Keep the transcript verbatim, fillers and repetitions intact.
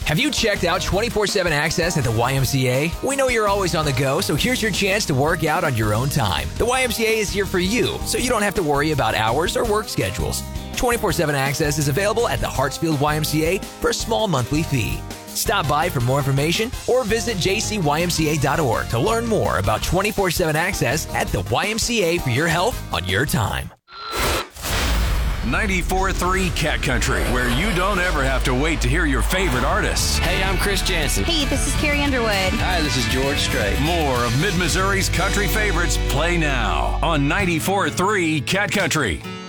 Have you checked out twenty-four seven Access at the Y M C A? We know you're always on the go, so here's your chance to work out on your own time. The Y M C A is here for you, so you don't have to worry about hours or work schedules. twenty-four seven Access is available at the Hartsfield Y M C A for a small monthly fee. Stop by for more information or visit j c y m c a dot org to learn more about twenty-four seven Access at the Y M C A for your health on your time. ninety-four three Cat Country, where you don't ever have to wait to hear your favorite artists. Hey, I'm Chris Jansen. Hey, this is Carrie Underwood. Hi, this is George Strait. More of Mid-Missouri's country favorites play now on ninety-four three Cat Country.